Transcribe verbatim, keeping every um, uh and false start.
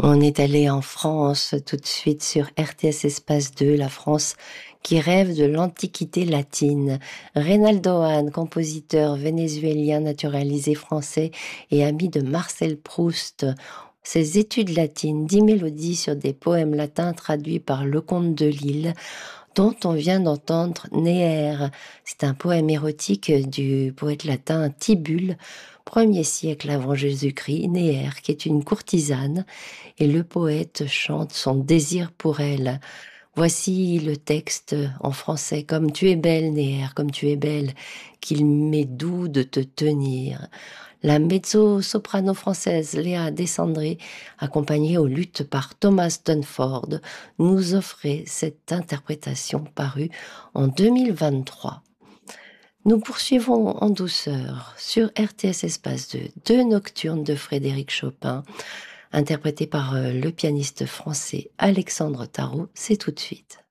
On est allé en France tout de suite sur R T S Espace deux, la France qui rêve de l'Antiquité latine. Reynaldo Hahn, compositeur vénézuélien naturalisé français et ami de Marcel Proust. Ses études latines, dix mélodies sur des poèmes latins traduits par Lecomte de Lille, dont on vient d'entendre Néère. C'est un poème érotique du poète latin Tibulle, premier siècle avant Jésus-Christ. Néère, qui est une courtisane, et le poète chante son désir pour elle. Voici le texte en français. Comme tu es belle, Néère, comme tu es belle, qu'il m'est doux de te tenir. La mezzo-soprano française Léa Descendré, accompagnée au luth par Thomas Dunford, nous offrait cette interprétation parue en deux mille vingt-trois. Nous poursuivons en douceur sur R T S Espace deux, deux nocturnes de Frédéric Chopin, interprété par le pianiste français Alexandre Tarot. C'est tout de suite.